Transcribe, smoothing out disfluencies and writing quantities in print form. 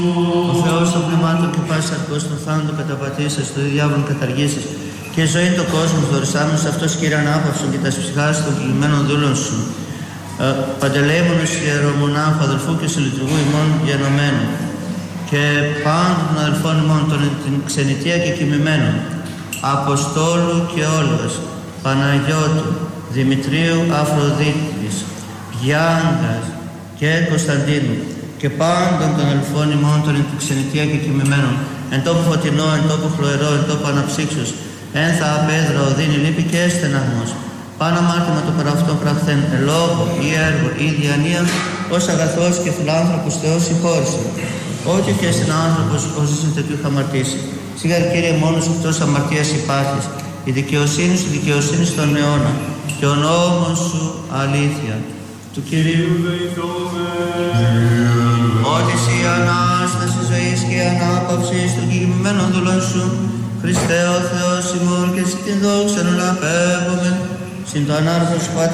Ο Θεός των πνευμάτων και πάσης αρκός των θάνατων καταπατήσας, των διάβολων καταργήσεις και ζωή το κόσμο δωρησάμενος σε αυτός Κύριε ανάπαυσον και τα ψυχάς των κλειμένων δούλων σου. Παντελεήμονος ιερομονάχου αδελφού και συλλειτουργού ημών γενομένου και πάντων των αδελφών ημών των την ξενιτεία και κοιμημένων Αποστόλου και Όλγας, Παναγιώτου, Δημητρίου Αφροδίτης, Γιάνγκας και Κωνσταντίνου και πάντων των αδελφών ημών των την ξενιτεία και κοιμημένων εν τόπου φωτεινό, εν τόπου χλωερό, εν τόπου αναψύξεως, ένθα απέδρα, οδύνη, λύπη και στεναγμός. Πάνω αμάρτημα το παραυτόν πραχθέν, ελόγω ή έργο ή διανία, ως αγαθός και φιλάνθρωπος Θεός συγχώρησε. Ό,τι και στην άνθρωπος όσοι συντετού είχα αμαρτήσει. Σιγάρ Κύριε μόνος εκτός αμαρτίας υπάρχεις. Η δικαιοσύνη σου δικαιοσύνη στον αιώνα και ο νόμος σου αλήθεια. Του Κυρίου δεηθούμε. Ότι η Ανάσταση ζωής και η ανάπαυση των κειμημένων δουλών σου, Χριστέ ο Θεός ημών και στην δόξα να απέβουμε, συν το ανάρχος Πατέρα.